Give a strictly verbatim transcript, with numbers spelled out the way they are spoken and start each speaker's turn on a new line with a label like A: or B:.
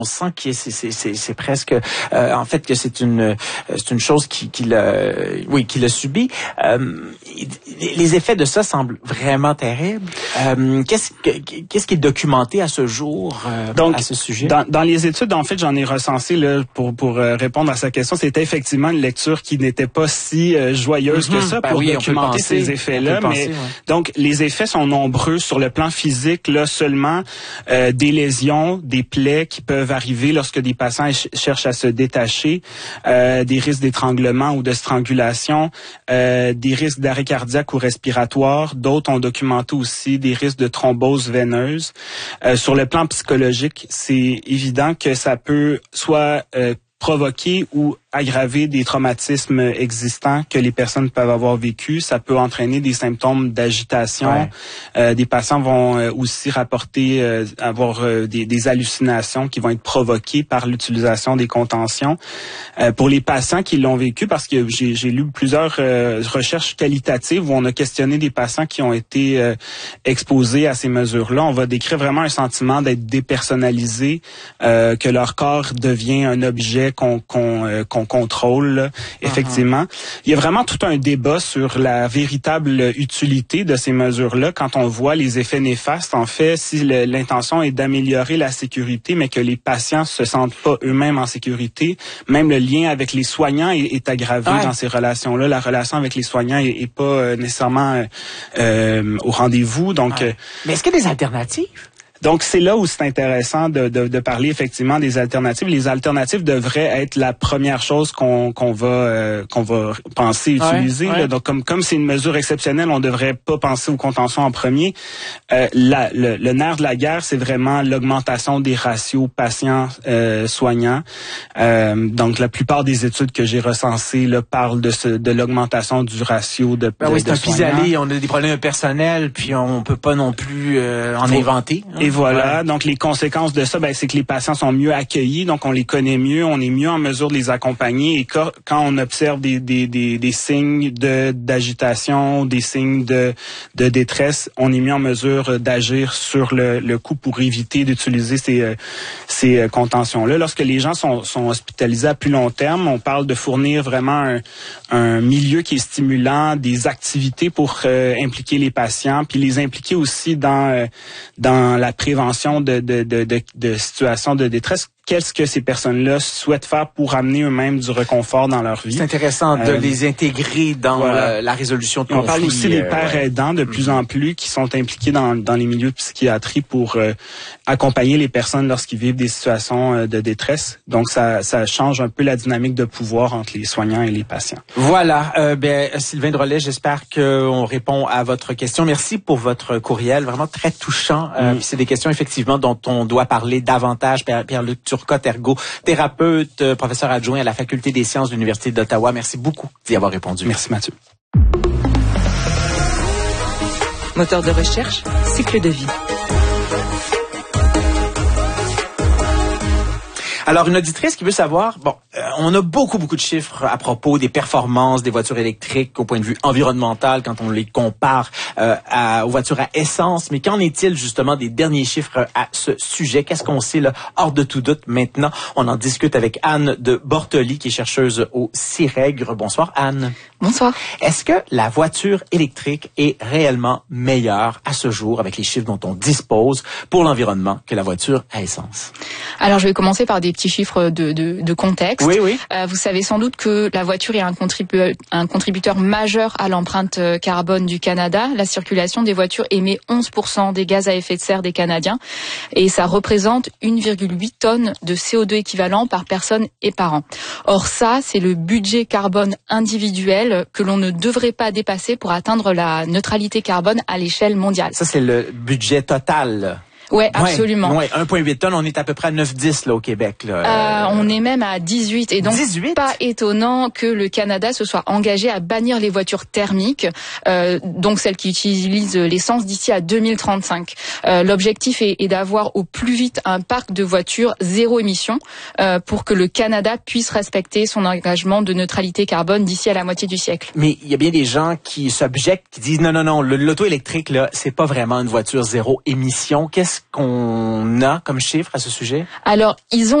A: On sent que c'est, c'est, c'est, c'est presque, euh, en fait, que c'est une, c'est une chose qui, qui l'a, oui, qui l'a subi. Euh, les effets de ça semblent vraiment terribles. Euh, qu'est-ce, qu'est-ce qui est documenté à ce jour euh,
B: Donc,
A: à ce sujet?
B: Dans, dans les études, en fait, j'en ai recensé là pour pour euh, répondre à sa question. C'était effectivement une lecture qui n'était pas si euh, joyeuse mm-hmm. que ça
A: ben
B: pour
A: oui,
B: documenter
A: penser,
B: ces effets-là. Mais
A: penser, ouais.
B: donc, les effets sont nombreux sur le plan physique. Là, seulement euh, des lésions, des plaies qui peuvent arriver lorsque des patients ch- cherchent à se détacher, euh, des risques d'étranglement ou de strangulation, euh, des risques d'arrêt cardiaque ou respiratoire. D'autres ont documenté aussi des risques de thrombose veineuse. Euh, sur le plan psychologique, c'est évident que ça peut soit euh, provoquer ou aggraver des traumatismes existants que les personnes peuvent avoir vécu. Ça peut entraîner des symptômes d'agitation. Ouais. Euh, des patients vont euh, aussi rapporter euh, avoir euh, des, des hallucinations qui vont être provoquées par l'utilisation des contentions. Euh, pour les patients qui l'ont vécu, parce que j'ai, j'ai lu plusieurs euh, recherches qualitatives où on a questionné des patients qui ont été euh, exposés à ces mesures-là, on va décrire vraiment un sentiment d'être dépersonnalisé, euh, que leur corps devient un objet qu'on, qu'on, euh, qu'on contrôle, là, effectivement. Uh-huh. Il y a vraiment tout un débat sur la véritable utilité de ces mesures-là quand on voit les effets néfastes. En fait, si le, l'intention est d'améliorer la sécurité, mais que les patients se sentent pas eux-mêmes en sécurité, même le lien avec les soignants est, est aggravé ouais. dans ces relations-là. La relation avec les soignants est, est pas euh, nécessairement euh, au rendez-vous. Donc,
A: ouais. Mais est-ce qu'il y a des alternatives?
B: Donc, c'est là où c'est intéressant de, de, de parler effectivement des alternatives. Les alternatives devraient être la première chose qu'on, qu'on va euh, qu'on va penser utiliser. Ouais, ouais. Là. Donc, comme comme c'est une mesure exceptionnelle, on devrait pas penser aux contentions en premier. Euh, la, le, le nerf de la guerre, c'est vraiment l'augmentation des ratios patients-soignants. Euh, euh, donc, la plupart des études que j'ai recensées là, parlent de, ce, de l'augmentation du ratio de,
A: ben
B: de,
A: oui, c'est
B: de
A: un
B: soignants.
A: pis-aller, on a des problèmes personnels, puis on peut pas non plus euh, en
B: Faut,
A: inventer. Hein?
B: Et voilà, ouais. Donc les conséquences de ça, ben, c'est que les patients sont mieux accueillis, donc on les connaît mieux, on est mieux en mesure de les accompagner. Et quand, quand on observe des, des, des, des signes de, d'agitation, des signes de, de détresse, on est mieux en mesure d'agir sur le, le coup pour éviter d'utiliser ces, ces contentions-là. Lorsque les gens sont, sont hospitalisés à plus long terme, on parle de fournir vraiment un, un milieu qui est stimulant, des activités pour euh, impliquer les patients, puis les impliquer aussi dans, euh, dans dans la prévention de, de, de, de, de situations de détresse. Qu'est-ce que ces personnes-là souhaitent faire pour amener eux-mêmes du réconfort dans leur vie?
A: C'est intéressant de euh, les intégrer dans voilà. euh, la résolution de conflits.
B: On parle aussi des
A: euh,
B: pères
A: ouais.
B: aidants de plus mm-hmm. en plus qui sont impliqués dans, dans les milieux de psychiatrie pour euh, accompagner les personnes lorsqu'ils vivent des situations euh, de détresse. Donc, ça, ça change un peu la dynamique de pouvoir entre les soignants et les patients.
A: Voilà. Euh, ben, Sylvain Drolet, j'espère qu'on répond à votre question. Merci pour votre courriel, vraiment très touchant. Euh, mm. Puis c'est des questions, effectivement, dont on doit parler davantage. Pierre-Luc Turcotte, ergothérapeute, euh, professeur adjoint à la Faculté des sciences de l'Université d'Ottawa. Merci beaucoup d'y avoir répondu.
B: Merci Mathieu.
C: Moteur de recherche, cycle de vie.
A: Alors, une auditrice qui veut savoir, bon, euh, on a beaucoup, beaucoup de chiffres à propos des performances des voitures électriques au point de vue environnemental quand on les compare euh, à, aux voitures à essence. Mais qu'en est-il justement des derniers chiffres à ce sujet? Qu'est-ce qu'on sait là, hors de tout doute maintenant? On en discute avec Anne de Bortoli, qui est chercheuse au CIREGR. Bonsoir, Anne.
D: Bonsoir.
A: Est-ce que la voiture électrique est réellement meilleure à ce jour, avec les chiffres dont on dispose, pour l'environnement que la voiture à essence?
D: Alors, je vais commencer par des petits chiffres de, de, de contexte.
A: Oui, oui.
D: Euh, vous savez sans doute que la voiture est un, contribu- un contributeur majeur à l'empreinte carbone du Canada. La circulation des voitures émet onze pour cent des gaz à effet de serre des Canadiens et ça représente une virgule huit tonnes de C O deux équivalent par personne et par an. Or ça, c'est le budget carbone individuel que l'on ne devrait pas dépasser pour atteindre la neutralité carbone à l'échelle mondiale.
A: Ça, c'est le budget total.
D: Ouais, absolument.
A: Ouais, un virgule huit tonnes, on est à peu près à neuf dix là au Québec. Là.
D: Euh, on est même à dix-huit et donc
A: dix-huit?
D: Pas étonnant que le Canada se soit engagé à bannir les voitures thermiques, euh, donc celles qui utilisent l'essence d'ici à deux mille trente-cinq. Euh, l'objectif est, est d'avoir au plus vite un parc de voitures zéro émission euh, pour que le Canada puisse respecter son engagement de neutralité carbone d'ici à la moitié du siècle.
A: Mais il y a bien des gens qui s'objectent, qui disent non non non, le, l'auto électrique là, c'est pas vraiment une voiture zéro émission. Qu'est-ce qu'on a comme chiffre à ce sujet?
D: Alors, ils ont